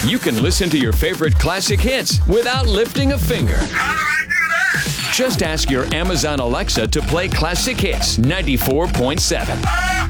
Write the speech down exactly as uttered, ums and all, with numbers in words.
you can listen to your favorite classic hits without lifting a finger. How do I do that? Just ask your Amazon Alexa to play Classic Hits ninety-four point seven.